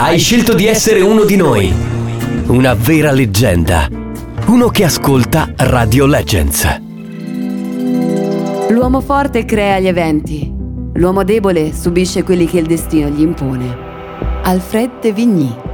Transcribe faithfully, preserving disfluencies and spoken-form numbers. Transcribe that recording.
Hai scelto di essere uno di noi. Una vera leggenda. Uno che ascolta Radio Legends. L'uomo forte crea gli eventi. L'uomo debole subisce quelli che il destino gli impone. Alfred de Vigny.